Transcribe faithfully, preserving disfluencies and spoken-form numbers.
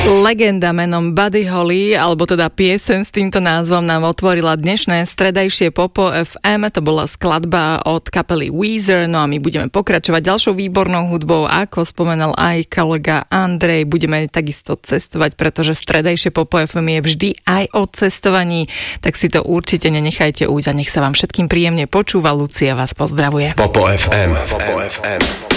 Legenda menom Buddy Holly, alebo teda pieseň s týmto názvom nám otvorila dnešné stredajšie Popo ef em. To bola skladba od kapely Weezer, no a my budeme pokračovať ďalšou výbornou hudbou, ako spomenal aj kolega Andrej. Budeme takisto cestovať, pretože stredajšie Popo ef em je vždy aj o cestovaní, tak si to určite nenechajte ujsť a nech sa vám všetkým príjemne počúva. Lucia vás pozdravuje. Popo ef em. Popo ef em.